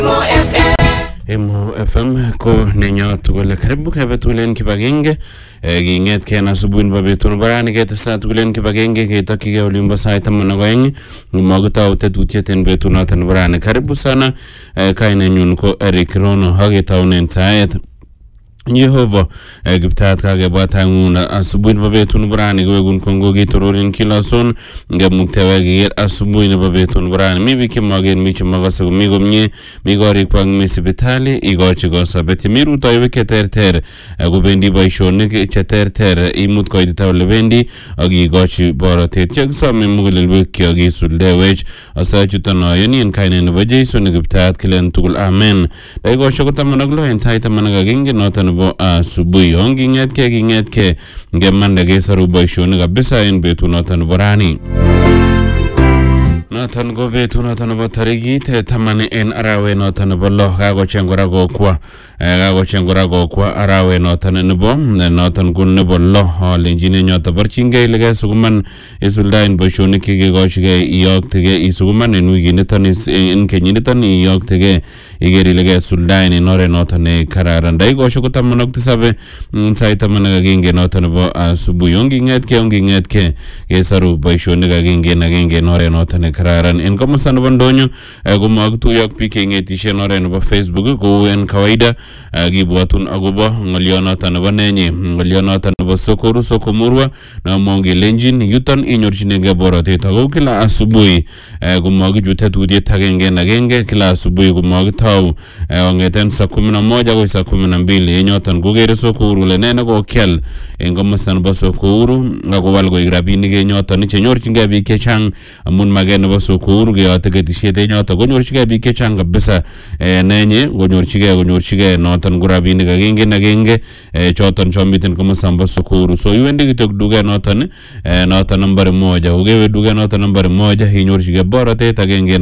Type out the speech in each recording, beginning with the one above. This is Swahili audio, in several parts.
Emo FM ko nenyo tugul karibu kebe tugulen kibagenge ginget kena subuhi babetun barani ketesa tugulen kibagenge ketokige olimbo saa 12 ngumagota utetutieten betunoten barani karibu sana kainenyun ko Eric Rono hagetaunen saet Yehova giptat kagebata nguna asubuhi babetun barani gwegun kongo gitororin kilason ngemuktewe asubuhi babetun barani mibi kimagen michi magaso migomnye migori kwang misibitali igochi gosabeti miruto iweke terter gobendi boishonik cheterter imut koitita olebendi agi igochi borotet chegsome mugulelwek agi suldewech asachuton ayonin kainen nebo Jesu ne giptat kilen tugul amen daigosho kotamanaglo en saita managagenge noton bo asubuhi ongingetke ngemanda gesaru boishonik kabisa en betunoton borani Noton go betunoton bo tarikit tamani en arawe noton bo lo kagochengora gokwa arawe noton gun nebo lo lenjine nyota barchinge lege suguman isuldain boishonik kegochige iyoktige isuguman en wiginiton in kenyiniton iyoktige igeri lege suldain en ore noton kararan daigosho kotamanok tisabe saita managagenge noton bo asubuhi ongingetke gesaru boishonik agenge en ore noton kararan en komosta nebo ndonyo gomagituyok biik kengetishen oret nebo Facebook kou en kawaida gibwatun agobo ngolyonoton nebo nenyi ngolyonoton nebo sokomurwa namonge lenjin yuton inyorchinenge borotet ago kila asubuhi gomagichute tudiet agenge kila asubuhi gomagitau ongeten saa 11 agoi saa 12 enyoton gogere Sokuru lenene gokial en komosta nebo Sokuru agowal goik rabinik enyoton chenyorchinge biik chechang amun magen nebo Sokuru geyotegetisiet enyoton gonyorchige biik chechang kabisa nenye gonyorchige noton gurabinik agenge choton chomiten komosta nebo Sokuru so iwendi kityok duket noton number 1 ogewe duket noton number 1 inyorchige borotet agenge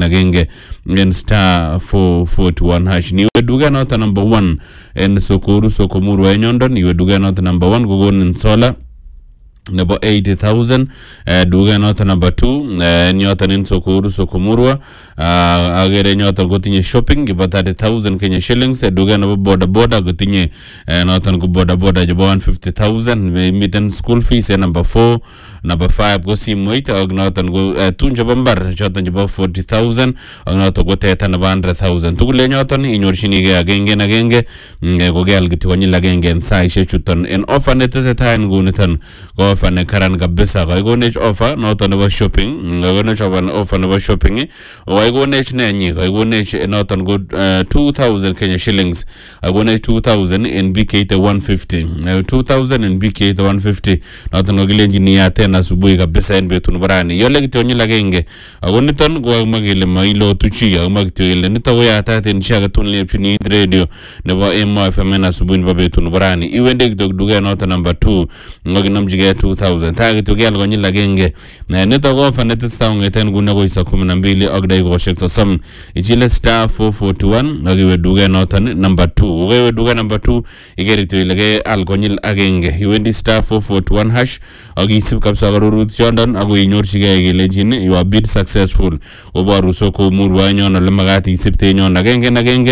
en star 441 hash niwe duket noton number 1 en Sokuru Sokomurwa enyondon iwe duket noton number 1 gogonin sola nebo 80,000 duket noton number 2 nyoton in Sokuru Sokomurwa agere nyoton gotinye shopping ibo 30,000 Kenya shillings duket nebo boda gotinye noton go boda jebo 150,000 miten school fees number 4 number 5 go simoit ak noton go tun jebo mbar choton jebo 40,000 ak noton go teta nebo 100,000 tugul nyoton inyorchinige agenge gogel kityo agenge en saishe chuton en offer netesetai nguniton go offer ne karan kabisa goigonech offer noton nebo shopping goigonech offer nebo shopping goigonech nenyi goigonech noton go 2,000 Kenya shillings goigonech 2,000 in BK 150 2,000 in BK 150 noton gogilenji niyaten asubuhi kabisa en betun barani yole kityo agenge agoniton go magile mailo tuchi magityo ile nito goyataten shagatun lepchini radio nebo Emo FM asubuhi nebo betun barani iwende kityo duket noton number 2 ngoginamjige 2,000 tagit ugel gonyil agenge nito go offer netesta ngeten gune go isa 12 ak daigosek sosam ichile star 441 agiwe duket noton number 2 ugewe duket number 2 igerito ilege al gonyil agenge iwendi star 441 hash agisib kapsa garurut chondon ago inyorchige gelenjin you are bid successful obaru Sokomurwa nyon ole magat isibte nyon agenge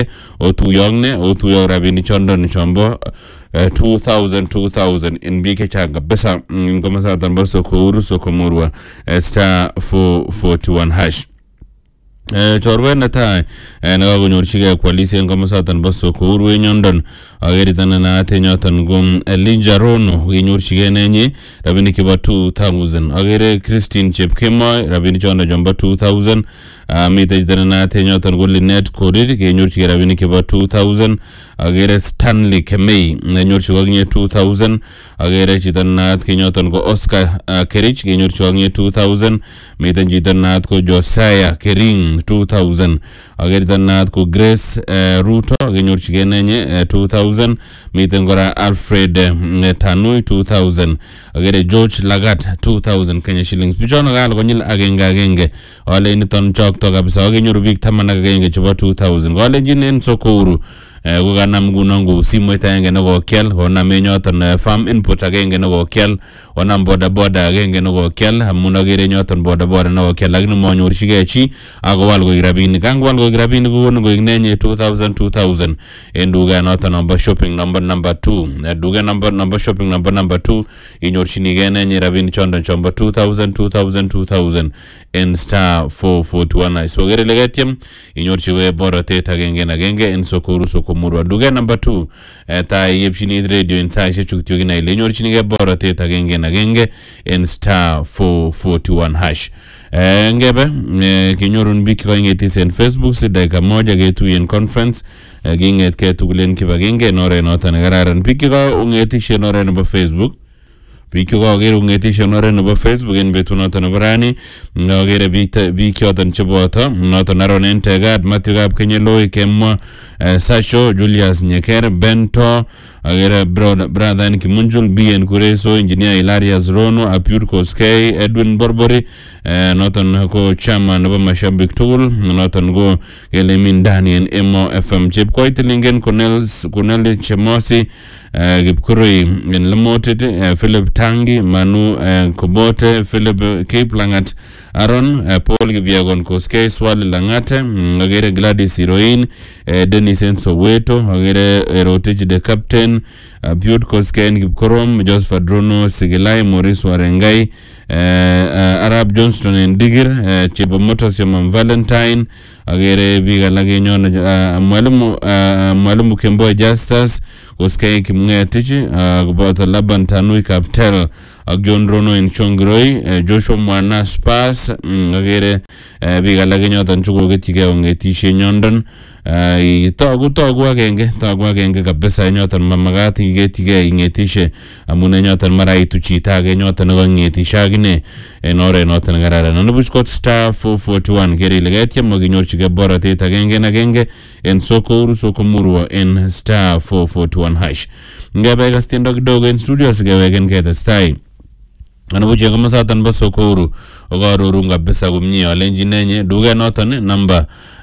otuyog rabini chondon chombo 2,000 in BK changa besa ngoma tan Sokuru Sokomurwa star 441 hash chorwen nata nagagonyorchige kwalisi en komosatan bo Sokuru enyondon ageritan na atenyotan gum Elijah Rono inyorchige nenyi rabinik kibo 2,000 agere Christine Chepkemoi rabinik chondo jombo 2,000 mite na atenyotan go Linet Korir inyorchige rabinik kibo 2,000 agere Stanley Kemei inyorchige 2,000 agere chitan na atenyotan go Oscar Kerich inyorchige 2,000 mite chitan na ko Josiah Kering 2,000 ageritan naat ko Grace Ruto genyorchige nenye 2,000 miten gora Alfred Tanui 2,000 agere George Lagat 2,000 Kenya shillings bichona gal gonyil agenge wale niton chokto kabisa genyoru bik 10 chebo 2,000 wale jinen Sokuru ko kanam ngunon kou simoit agenge nekokial, konam nyoton farm input agenge nekokial, konam bodaboda agenge nekokial, amun agere nyoton bodaboda nekokial lakini manyorchigei chi akowal koik rabinik. Kangwal koik rabinik kokonu koik nenye 2000 en duket noton number shopping number 2. Duket number shopping number 2 inyorchinigei nenye rabinik chondon chombo 2000 en star 441. So gere legetiem inyorchigei borotet agenge en Sokuru Sokomurwa. Duket number 2 ta yepchini radio en saishek chu kityo kinai ile inyorchinigei borotet agenge en star 441 hash. Ngebe kinyorun bik ko ingetis en Facebook si dakika moja ketuyen conference ginget ke tugulen kibagenge en oret noton nekararan. Bik ko ungetishe en oret nebo Facebook, bik ko agere ungetishe en oret nebo Facebook en betut noton nebo rani, agere bik yoton cheboto noton Aronen Tegat, Matthew Gab Kenyeloi, Kemwa Sasho, Julius Nyeker, Bento, agere brother Kimunjul, BN Kureso, Engineer Hilarious Rono, Apur Koskei, Edwin Borbori, noton ko chairman nebo mashabik tugul, noton ko kele mindani en Emo FM Chepkoitilingen, Kunel Chemosi, Gipkurui en Lamotit, Philip Tangi, Manu Kobote, Philip Cape Langat, Aaron, Paul Gibiagon Koskei, Swali Langate, agere Gladys Heroin, Dennis Ensoweto, agere Rotich the Captain, Bute Koskei Gipkorom, Joseph Drono, Sigilai, Maurice Warengai, Arab Johnston and Digger, Chibamoto Siamam Valentine, agere biga lagi nyon mwalimu Kemboy Justus, Koskei Kimngetich, Gubata Laban Tanui Kaptel, Agyon Rono in Chongroi, Joshua Mwana Spas, agere biga lagi nyotan chuko getike ongetishe nyondon. Togu agenge kabisa nyotan mamagati getike ingetishe amune nyotan maraitu chitake nyotan ngetisha agine en oret noton kararan. Nanubushkot star 441 geri legetiem maginyorchige borotet agenge en Sokomurwa en star 441 hash. Ngebe kastiendo kidogo en studio sigewegen ketestai. Anabuche kama satan ba Sokuru ogaroru kabisa kumnye alenji nenye duket noton number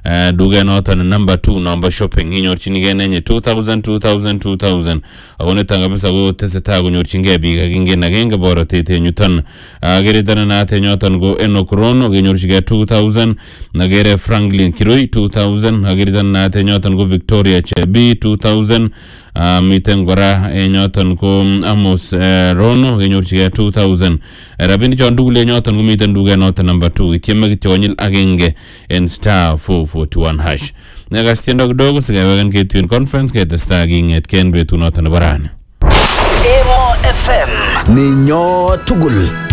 2 number shopping inyorchinigei nenye 2000 agoneta kabisa go teseta konyorchingei biik agenge borotet enyuton. Ageretana nate nyoton go Enokrono genyorchigei 2000, nagere Franklin Kiroi 2000, ageretana nate nyoton go Victoria Chebi 2000, miten kora nyoton ko Amos Rono genyorchigei 2000. Rabini chon tugul nyoton komiten duket noton number 2 itieme kityo konyil agenge en star 441 hash. Nekastiendo kidogo sigewegen ketuen conference ketestai kingetken betut noton nebo rani. Emo FM ninyo tugul.